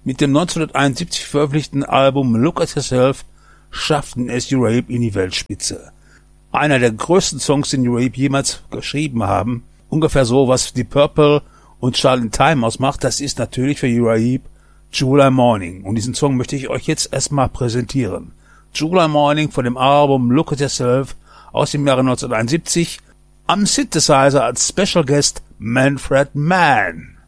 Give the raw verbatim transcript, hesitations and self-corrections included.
Mit dem neunzehnhunderteinundsiebzig veröffentlichten Album Look at Yourself schafften es U-Rape in die Weltspitze. Einer der größten Songs, den U-Rape jemals geschrieben haben, ungefähr so, was die Purple und Charlotte Time ausmacht, das ist natürlich für U-Rape July Morning. Und diesen Song möchte ich euch jetzt erstmal präsentieren. July Morning von dem Album Look at Yourself aus dem Jahre neunzehnhunderteinundsiebzig, am Synthesizer als Special Guest Manfred Mann.